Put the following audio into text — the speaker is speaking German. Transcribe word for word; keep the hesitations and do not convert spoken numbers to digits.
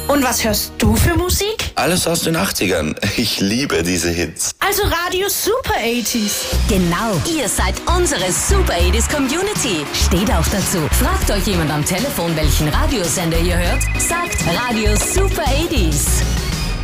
Und was hörst du für Musik? Alles aus den achtzigern. Ich liebe diese Hits. Also Radio Super achtziger. Genau, ihr seid unsere Super achtziger Community. Steht auch dazu. Fragt euch jemand am Telefon, welchen Radiosender ihr hört? Sagt Radio Super achtziger.